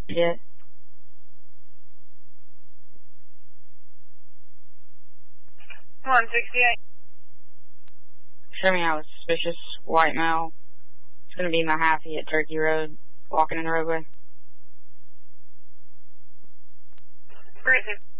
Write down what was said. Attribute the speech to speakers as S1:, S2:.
S1: Yeah.
S2: One 68.
S1: Show me how suspicious. White male. It's gonna be Mahaffey at Turkey Road, walking in the roadway.
S2: Great.